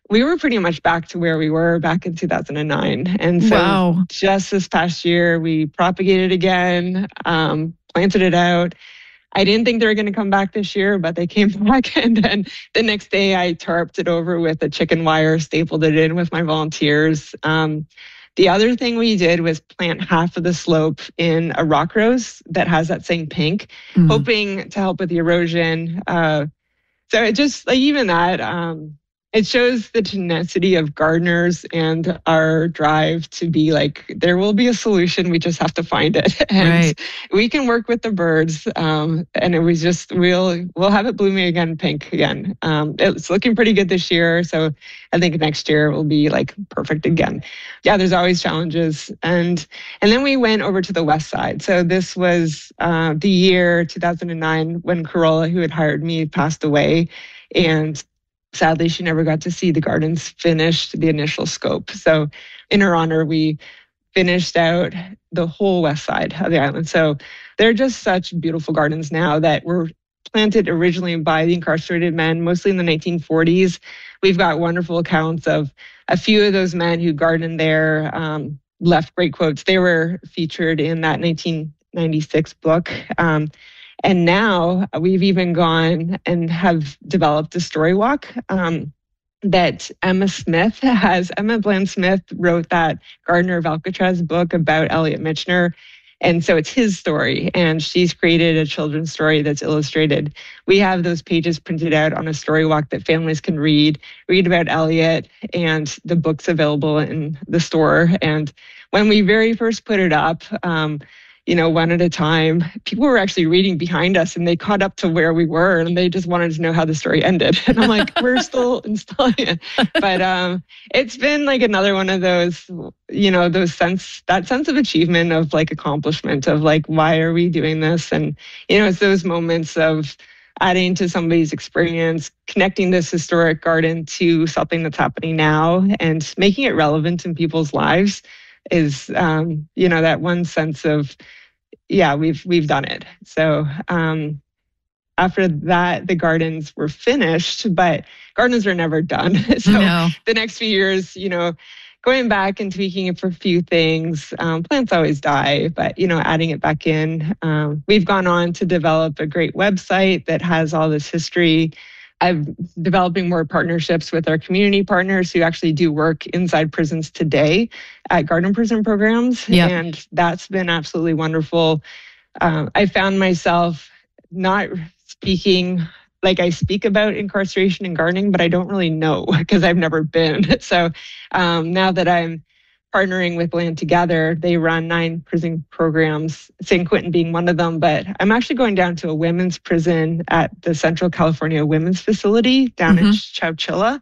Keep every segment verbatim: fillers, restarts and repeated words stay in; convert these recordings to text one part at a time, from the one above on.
we were pretty much back to where we were back in two thousand nine. And so wow. just this past year, we propagated again, um, planted it out. I didn't think they were going to come back this year, but they came back. And then the next day I tarped it over with a chicken wire, stapled it in with my volunteers. Um, the other thing we did was plant half of the slope in a rock rose that has that same pink, mm. hoping to help with the erosion. Uh, so it just, like even that, um, it shows the tenacity of gardeners and our drive to be like, there will be a solution. We just have to find it. And right. we can work with the birds. Um, and it was just, we'll, we'll have it blooming again, pink again. Um, it's looking pretty good this year. So I think next year will be like perfect again. Yeah, there's always challenges. And, and then we went over to the west side. So this was uh, the year two thousand nine when Carola, who had hired me, passed away. And sadly, she never got to see the gardens finished, the initial scope. So in her honor, we finished out the whole west side of the island. So they're just such beautiful gardens now that were planted originally by the incarcerated men, mostly in the nineteen forties. We've got wonderful accounts of a few of those men who gardened there, um, left great quotes. They were featured in that nineteen ninety-six book. Um, And now we've even gone and have developed a story walk um, that Emma Smith has. Emma Bland Smith wrote that Gardener of Alcatraz book about Elliot Michener. And so it's his story. And she's created a children's story that's illustrated. We have those pages printed out on a story walk that families can read, read about Elliot, and the book's available in the store. And when we very first put it up, um, you know, one at a time, people were actually reading behind us and they caught up to where we were and they just wanted to know how the story ended. And I'm like, we're still installing it. But um, it's been like another one of those, you know, those sense, that sense of achievement of like accomplishment of like, why are we doing this? And, you know, it's those moments of adding to somebody's experience, connecting this historic garden to something that's happening now and making it relevant in people's lives. Is um, you know, that one sense of, yeah, we've we've done it. So um, after that, the gardens were finished, but gardens are never done. So no. The next few years, you know, going back and tweaking it for a few things. Um, plants always die, but you know, adding it back in. Um, we've gone on to develop a great website that has all this history. I'm developing more partnerships with our community partners who actually do work inside prisons today at garden prison programs. Yep. And that's been absolutely wonderful. Um, I found myself not speaking like I speak about incarceration and gardening, but I don't really know because I've never been. So um, now that I'm partnering with Land Together, they run nine prison programs, San Quentin being one of them, but I'm actually going down to a women's prison at the Central California Women's Facility down mm-hmm. in Chowchilla.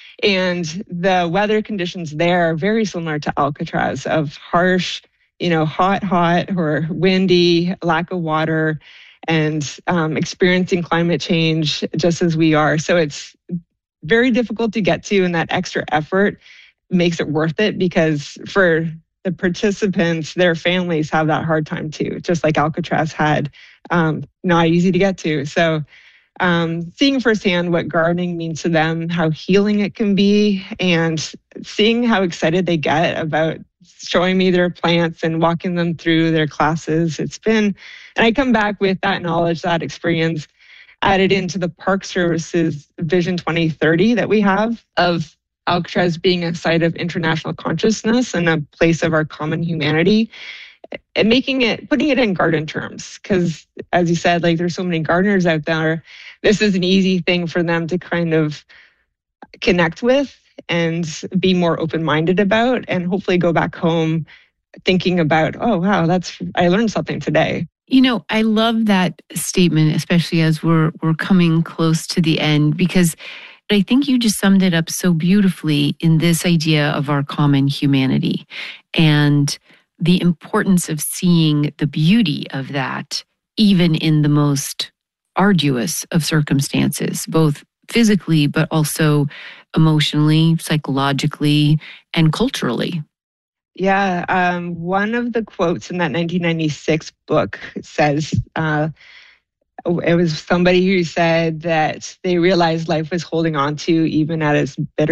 And the weather conditions there are very similar to Alcatraz of harsh, you know, hot, hot or windy, lack of water, and um, experiencing climate change just as we are. So it's very difficult to get to, and that extra effort makes it worth it because for the participants, their families have that hard time too, just like Alcatraz had. Um, not easy to get to. So um, seeing firsthand what gardening means to them, how healing it can be, and seeing how excited they get about showing me their plants and walking them through their classes. It's been, and I come back with that knowledge, that experience added into the Park Service's Vision twenty thirty that we have of Alcatraz being a site of international consciousness and a place of our common humanity, and making it, putting it in garden terms. Because as you said, like there's so many gardeners out there, this is an easy thing for them to kind of connect with and be more open-minded about, and hopefully go back home thinking about, oh, wow, that's, I learned something today. You know, I love that statement, especially as we're we're coming close to the end, because I think you just summed it up so beautifully in this idea of our common humanity and the importance of seeing the beauty of that, even in the most arduous of circumstances, both physically, but also emotionally, psychologically, and culturally. Yeah, um, one of the quotes in that nineteen ninety-six book says, uh, it was somebody who said that they realized life was holding on to even at its bitter